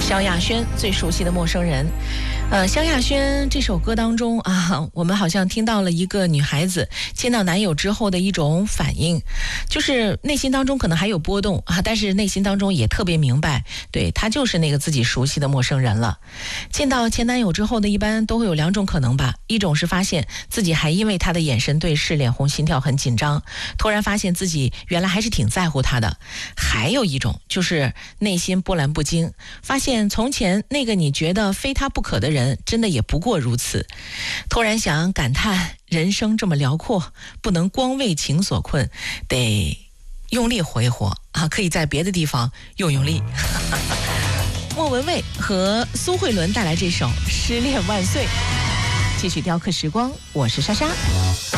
萧亚轩最熟悉的陌生人。萧亚轩这首歌当中啊，我们好像听到了一个女孩子见到男友之后的一种反应，就是内心当中可能还有波动啊，但是内心当中也特别明白，对，她就是那个自己熟悉的陌生人了。见到前男友之后呢，一般都会有两种可能吧，一种是发现自己还因为他的眼神对视脸红，心跳很紧张，突然发现自己原来还是挺在乎他的；还有一种就是内心波澜不惊，发现从前那个你觉得非他不可的人真的也不过如此。突然想感叹人生这么辽阔，不能光为情所困，得用力活一活啊！可以在别的地方用力。莫文蔚和苏慧伦带来这首《失恋万岁》，继续雕刻时光，我是莎莎。